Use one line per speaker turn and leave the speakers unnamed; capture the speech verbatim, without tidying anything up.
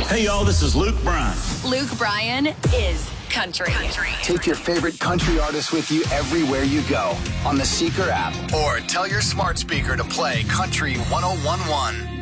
Hey, y'all, this is Luke Bryan.
Luke Bryan is country. country.
Take your favorite country artist with you everywhere you go on the Seeker app, or tell your smart speaker to play Country one oh one one.